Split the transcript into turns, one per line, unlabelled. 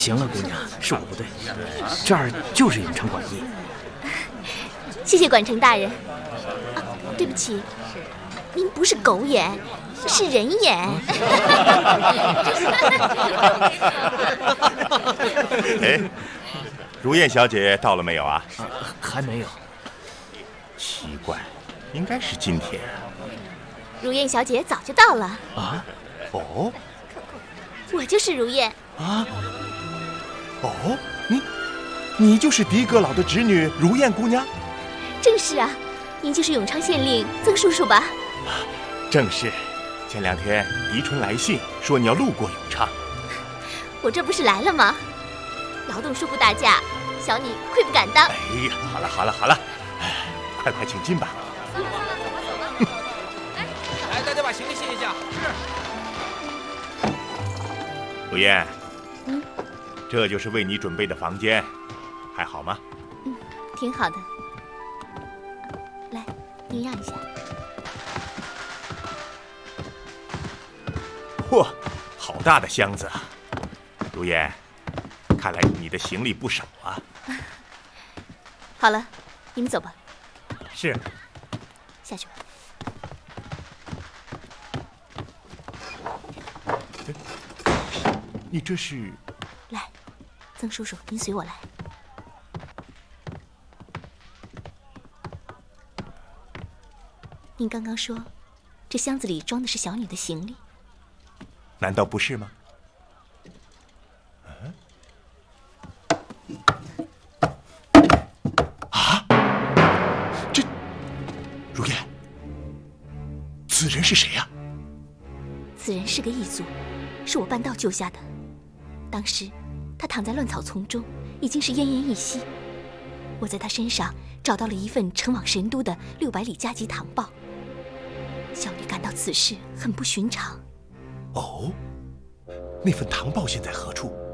行了，姑娘，是我不对，这儿就是永城馆驿。
谢谢管城大人。啊，对不起，您不是狗眼，是人眼。
哎，如燕小姐到了没有啊？
还没有。
奇怪，应该是今天。
如燕小姐早就到了。
啊？
哦，
我就是如燕。
啊？哦，你就是狄阁老的侄女如燕姑娘？
正是啊，您就是永昌县令曾叔叔吧？
正是，前2天狄春来信说你要路过永昌。
我这不是来了吗？劳动叔父大驾，小女愧不敢当。
哎呀，好了，快请进吧。
来，大家把行李卸一下。是。
如燕，这就是为你准备的房间，还好吗？
挺好的。来，您让一下。
嚯，好大的箱子啊！如燕，看来你的行李不少啊。
好了，你们走吧。
是。
下去吧。
你这是？
来，曾叔叔，您随我来。您刚刚说，这箱子里装的是小女的行李，
难道不是吗？啊？这，如燕，此人是谁呀？
此人是个异族，是我半道救下的。当时他躺在乱草丛中，已经是奄奄一息。我在他身上找到了一份呈往神都的600里加急堂报。小女感到此事很不寻常。
哦，那份堂报现在何处？